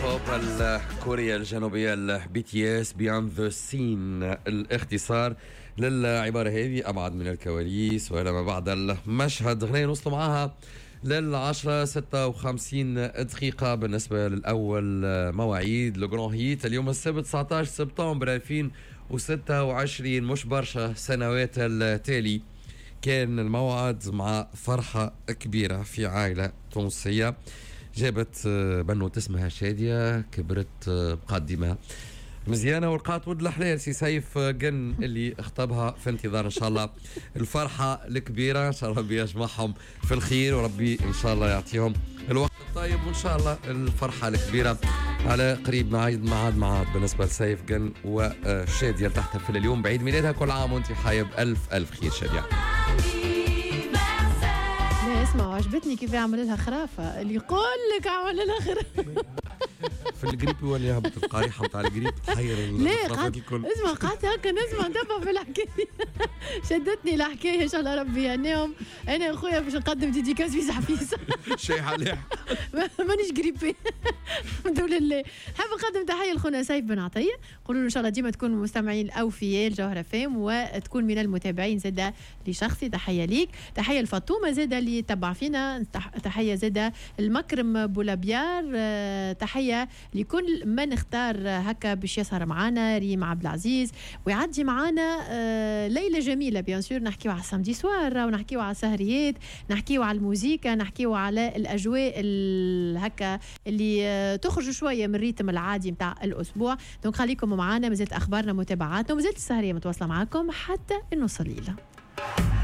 بوب الكوريا الجنوبية البي تي اس بياند ذا سين، الاختصار للعبارة هذه أبعد من الكواليس وإلى ما بعد المشهد. غنية نوصلوا معها لل10:56 دقيقة بالنسبة للأول مواعيد لجران هيت اليوم السبت 19 سبتمبر 2026. مش برشا سنوات التالي كان الموعد مع فرحة كبيرة في عائلة تونسية جابت بنوت اسمها شادية، كبرت مقدمة مزيانة ولقات ود الحلال. سي سيف جن اللي اخطبها في انتظار ان شاء الله الفرحة الكبيرة، ان شاء الله ربي يجمعهم في الخير وربي ان شاء الله يعطيهم الوقت الطيب، وان شاء الله الفرحة الكبيرة على قريب معاد بالنسبة لسيف جن وشادية تحتفل اليوم بعيد ميلادها. كل عام وانت حي بألف خير شادية. اسمع، عجبتني كيف يعمل لها خرافة، اللي يقول لك عمل لها خرافة في الجريب يولي هبط القريحة بتاع الجريب تحير الخرافات الكل. اسمع قعدت هكا نسمع ندبر في الحكاية شدتني الحكاية ان شاء الله ربي يهنيهم. انا اخويا باش نقدم ديديكاس في زحفيسة شي عليه مانيش جريبي الحمد لله. حاب نقدم تحية لخونا سيف بن عطية، قولوا له ان شاء الله ديما تكونوا مستمعين الاوفياء الجوهرة فام وتكون من المتابعين زاده لشخصي. تحية ليك، تحية لفاطمة زاده اللي تبع فينا، تحية زاده المكرم بولابيار، تحية لكل من اختار هكا باش يسهر معنا، ريم عبد العزيز ويعدي معنا ليلة جميلة بيان سور. نحكيو على السامدي سوار ونحكيو على سهريات، نحكيو على الموسيقى، نحكيو على الأجواء هكا اللي تخرج شوية من الريتم العادي متاع الأسبوع. دونك خليكم معنا، مازالت أخبارنا متابعاتنا ومازالت السهرية متواصلة معكم حتى النص الليلة.